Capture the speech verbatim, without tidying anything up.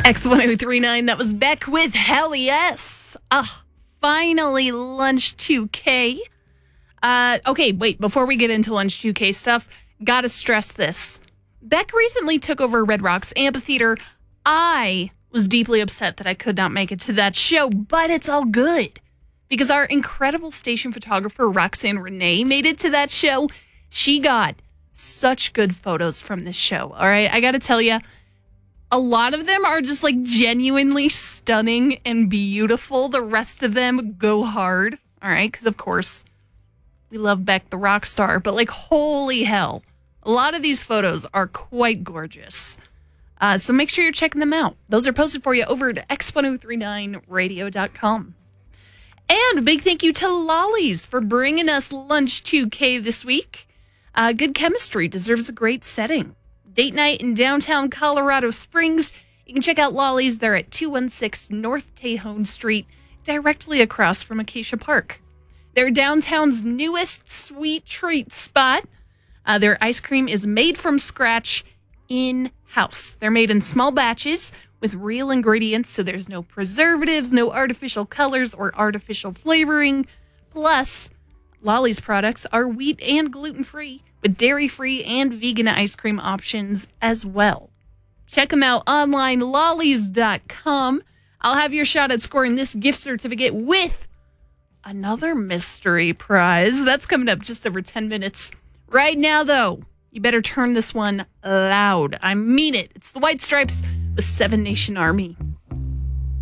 X one oh three nine, that was Beck with Hell Yes. Ah, finally, Lunch two K. Uh, okay, wait, before we get into Lunch two K stuff, gotta stress this. Beck recently took over Red Rocks Amphitheater. I was deeply upset that I could not make it to that show, but it's all good. Because our incredible station photographer, Roxanne Renee, made it to that show. She got such good photos from this show, all right? I gotta tell you, a lot of them are just like genuinely stunning and beautiful. The rest of them go hard, all right? Because, of course, we love Beck the rock star, but like, holy hell, a lot of these photos are quite gorgeous. Uh, so make sure you're checking them out. Those are posted for you over at x one oh three nine radio dot com. And a big thank you to Lollies for bringing us Lunch two K this week. Uh, good chemistry deserves a great setting. Date night in downtown Colorado Springs. You can check out Lollies. They're at two one six North Tejon Street, directly across from Acacia Park. They're downtown's newest sweet treat spot. Uh, their ice cream is made from scratch in-house. They're made in small batches with real ingredients, so there's no preservatives, no artificial colors or artificial flavoring. Plus, Lollies products are wheat and gluten-free, with dairy-free and vegan ice cream options as well. Check them out online, lollies dot com. I'll have your shot at scoring this gift certificate with another mystery prize. That's coming up just over ten minutes. Right now, though, you better turn this one loud. I mean it. It's the White Stripes with Seven Nation Army.